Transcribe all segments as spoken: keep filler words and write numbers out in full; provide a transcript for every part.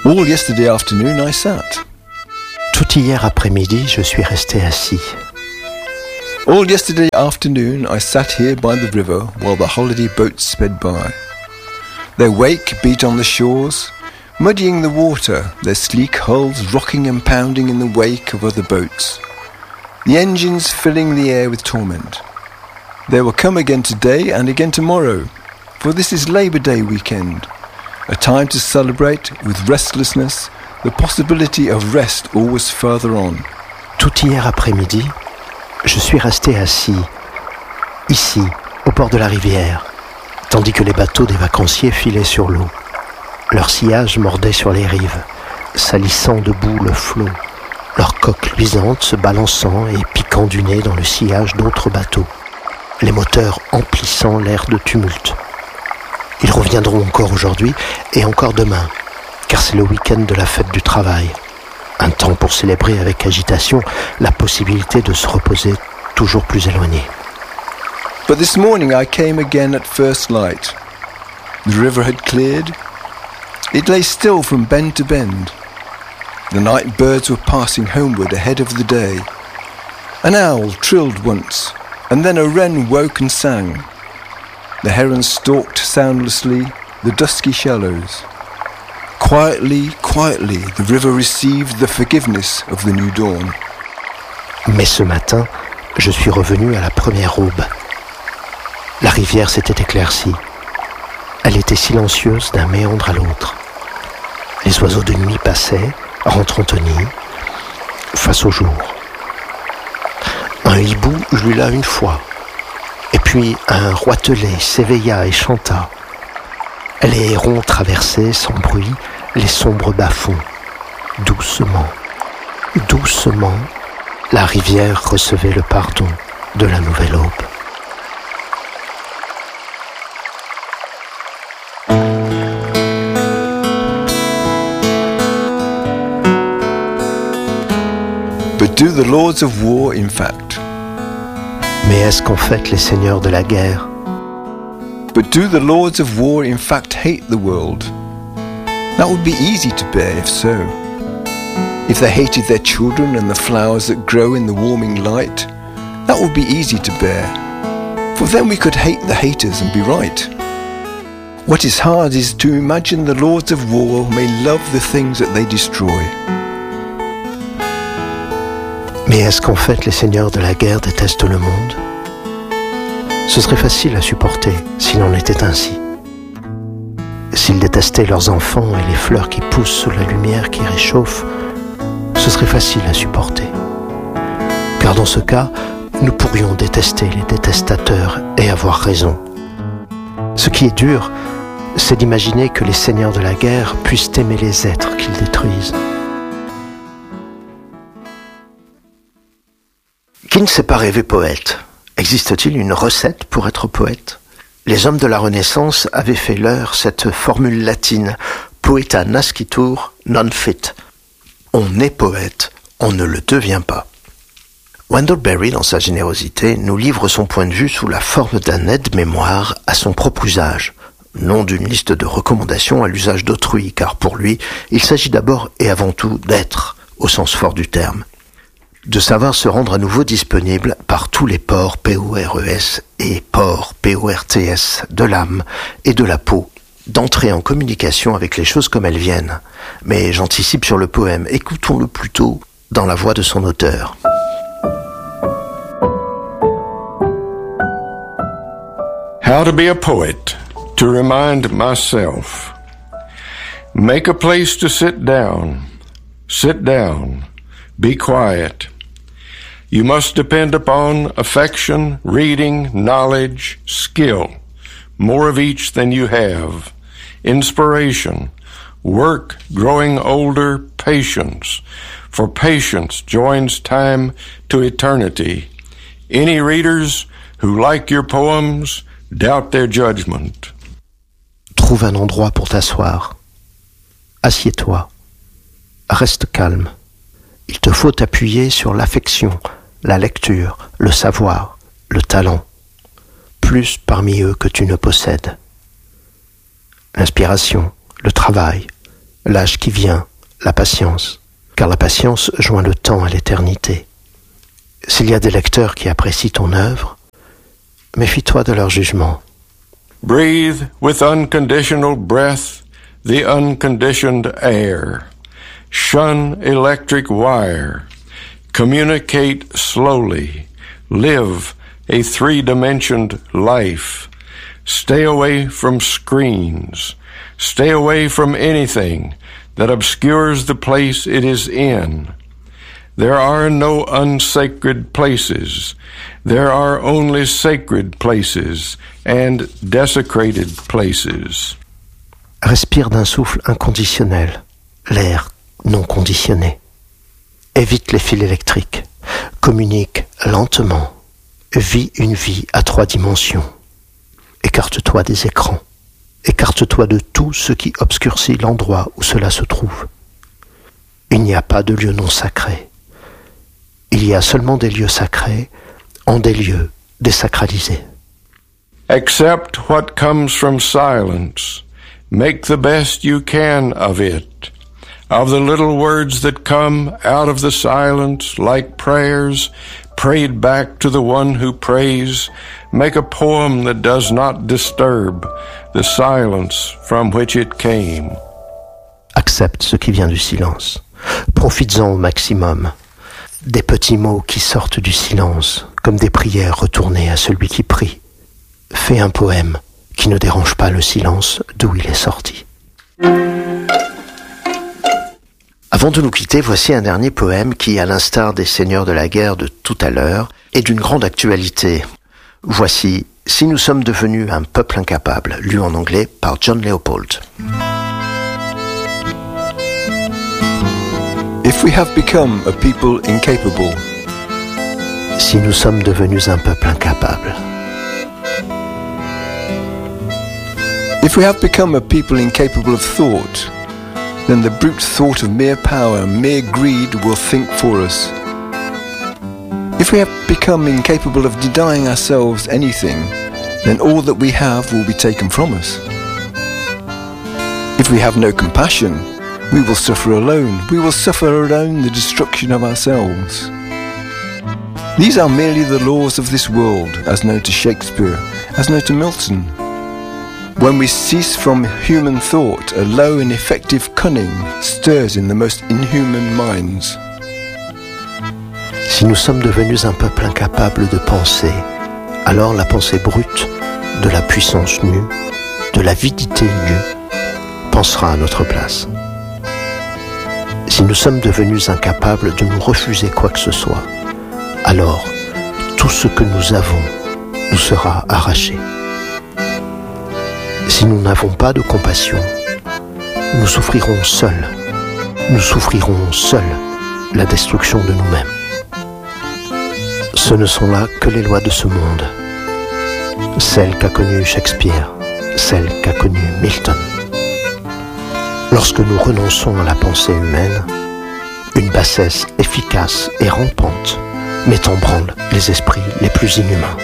All yesterday afternoon I sat. Tout hier après-midi, je suis resté assis. All yesterday afternoon I sat here by the river while the holiday boats sped by. Their wake beat on the shores, muddying the water, their sleek hulls rocking and pounding in the wake of other boats. The engines filling the air with torment. They will come again today and again tomorrow, for this is Labour Day weekend, a time to celebrate with restlessness the possibility of rest always further on. Tout hier après-midi, je suis resté assis, ici, au bord de la rivière, tandis que les bateaux des vacanciers filaient sur l'eau. Leur sillage mordait sur les rives, salissant de boue le flot, leurs coques luisantes se balançant et piquant du nez dans le sillage d'autres bateaux, les moteurs emplissant l'air de tumulte. Ils reviendront encore aujourd'hui et encore demain, car c'est le week-end de la fête du travail. Un temps pour célébrer avec agitation la possibilité de se reposer toujours plus éloigné. But this morning I came again at first light. The river had cleared. It lay still from bend to bend. The night birds were passing homeward ahead of the day. An owl trilled once, and then a wren woke and sang. The heron stalked soundlessly the dusky shallows. Quietly, quietly, the river received the forgiveness of the new dawn. Mais ce matin, je suis revenu à la première aube. La rivière s'était éclaircie. Elle était silencieuse d'un méandre à l'autre. Les oiseaux de nuit passaient, rentrant au nid, face au jour. Un hibou ulula une fois, et puis un roitelet s'éveilla et chanta. Les hérons traversaient sans bruit les sombres bas-fonds. Doucement, doucement, la rivière recevait le pardon de la nouvelle aube. But do the lords of war, in fact? Mais est-ce qu'en fait les seigneurs de la guerre? But do the lords of war in fact hate the world? That would be easy to bear if so. If they hated their children and the flowers that grow in the warming light, that would be easy to bear. For then we could hate the haters and be right. What is hard is to imagine the lords of war may love the things that they destroy. Mais est-ce qu'en fait les seigneurs de la guerre détestent le monde? Ce serait facile à supporter s'il en était ainsi. S'ils détestaient leurs enfants et les fleurs qui poussent sous la lumière qui réchauffe, ce serait facile à supporter. Car dans ce cas, nous pourrions détester les détestateurs et avoir raison. Ce qui est dur, c'est d'imaginer que les seigneurs de la guerre puissent aimer les êtres qu'ils détruisent. Qui ne s'est pas rêvé poète? Existe-t-il une recette pour être poète? Les hommes de la Renaissance avaient fait leur cette formule latine « poeta nascitur, non fit ». On est poète, on ne le devient pas. Wendell Berry, dans sa générosité, nous livre son point de vue sous la forme d'un aide-mémoire à son propre usage, non d'une liste de recommandations à l'usage d'autrui, car pour lui, il s'agit d'abord et avant tout d'être, au sens fort du terme. De savoir se rendre à nouveau disponible par tous les pores P O R E S et pores P O R T S de l'âme et de la peau, d'entrer en communication avec les choses comme elles viennent. Mais j'anticipe sur le poème, écoutons-le plutôt dans la voix de son auteur. How to be a poet, to remind myself. Make a place to sit down, sit down, be quiet. You must depend upon affection, reading, knowledge, skill, more of each than you have, inspiration, work, growing older, patience, for patience joins time to eternity. Any readers who like your poems, doubt their judgment. Trouve un endroit pour t'asseoir. Assieds-toi. Reste calme. Il te faut t'appuyer sur l'affection, la lecture, le savoir, le talent, plus parmi eux que tu ne possèdes. L'inspiration, le travail, l'âge qui vient, la patience, car la patience joint le temps à l'éternité. S'il y a des lecteurs qui apprécient ton œuvre, méfie-toi de leur jugement. Breathe with unconditional breath the unconditioned air. Shun electric wire. Communicate slowly. Live a three-dimensioned life. Stay away from screens. Stay away from anything that obscures the place it is in. There are no unsacred places. There are only sacred places and desecrated places. Respire d'un souffle inconditionnel, l'air non conditionné. Évite les fils électriques. Communique lentement. Vis une vie à trois dimensions. Écarte-toi des écrans. Écarte-toi de tout ce qui obscurcit l'endroit où cela se trouve. Il n'y a pas de lieu non sacré. Il y a seulement des lieux sacrés en des lieux désacralisés. Accept what comes from silence. Make the best you can of it. Of the little words that come out of the silence like prayers prayed back to the one who prays, make a poem that does not disturb the silence from which it came. Accepte ce qui vient du silence. Profites-en au maximum. Des petits mots qui sortent du silence, comme des prières retournées à celui qui prie. Fais un poème qui ne dérange pas le silence d'où il est sorti. Avant de nous quitter, voici un dernier poème qui, à l'instar des seigneurs de la guerre de tout à l'heure, est d'une grande actualité. Voici « Si nous sommes devenus un peuple incapable », lu en anglais par John Leopold. If we have become a people incapable, Si nous sommes devenus un peuple incapable, if we have become a people incapable of thought, then the brute thought of mere power, mere greed will think for us. If we have become incapable of denying ourselves anything, then all that we have will be taken from us. If we have no compassion, we will suffer alone. We will suffer alone the destruction of ourselves. These are merely the laws of this world, as known to Shakespeare, as known to Milton. When we cease from human thought, a low and effective cunning stirs in the most inhuman minds. si nous sommes devenus un peuple incapable de penser, alors la pensée brute de la puissance nue, de l'avidité nue, pensera à notre place. Si nous sommes devenus incapables de nous refuser quoi que ce soit, alors tout ce que nous avons nous sera arraché. Si nous n'avons pas de compassion, nous souffrirons seuls. Nous souffrirons seuls la destruction de nous-mêmes. Ce ne sont là que les lois de ce monde, celles qu'a connues Shakespeare, celles qu'a connues Milton. Lorsque nous renonçons à la pensée humaine, une bassesse efficace et rampante met en branle les esprits les plus inhumains.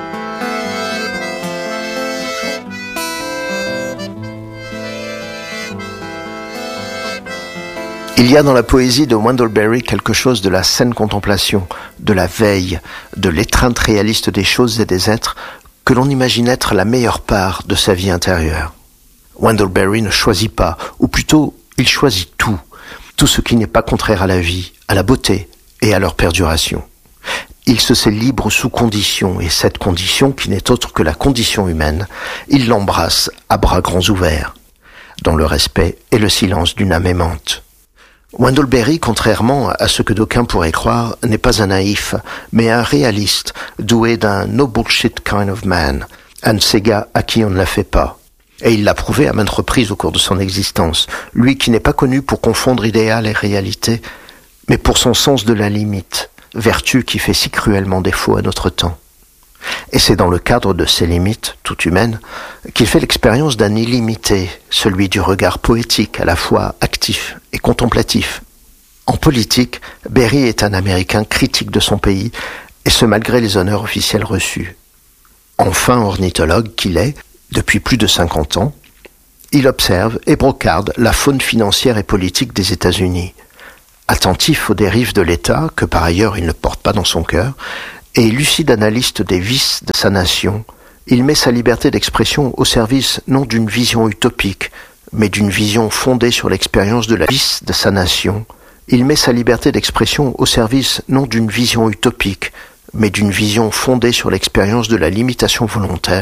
Il y a dans la poésie de Wendell Berry quelque chose de la saine contemplation, de la veille, de l'étreinte réaliste des choses et des êtres que l'on imagine être la meilleure part de sa vie intérieure. Wendell Berry ne choisit pas, ou plutôt, il choisit tout, tout ce qui n'est pas contraire à la vie, à la beauté et à leur perduration. Il se sait libre sous condition, et cette condition, qui n'est autre que la condition humaine, il l'embrasse à bras grands ouverts, dans le respect et le silence d'une âme aimante. Wendell Berry, contrairement à ce que d'aucuns pourraient croire, n'est pas un naïf, mais un réaliste, doué d'un no bullshit kind of man, un de ces gars à qui on ne la fait pas. Et il l'a prouvé à maintes reprises au cours de son existence, lui qui n'est pas connu pour confondre idéal et réalité, mais pour son sens de la limite, vertu qui fait si cruellement défaut à notre temps. Et c'est dans le cadre de ces limites, toutes humaines, qu'il fait l'expérience d'un illimité, celui du regard poétique à la fois actif et contemplatif. En politique, Berry est un Américain critique de son pays, et ce malgré les honneurs officiels reçus. Enfin ornithologue qu'il est, depuis plus de cinquante ans, il observe et brocarde la faune financière et politique des États-Unis. Attentif aux dérives de l'État, que par ailleurs il ne porte pas dans son cœur, et lucide analyste des vices de sa nation, il met sa liberté d'expression au service non d'une vision utopique, mais d'une vision fondée sur l'expérience de la vice de sa nation. Il met sa liberté d'expression au service non d'une vision utopique, mais d'une vision fondée sur l'expérience de la limitation volontaire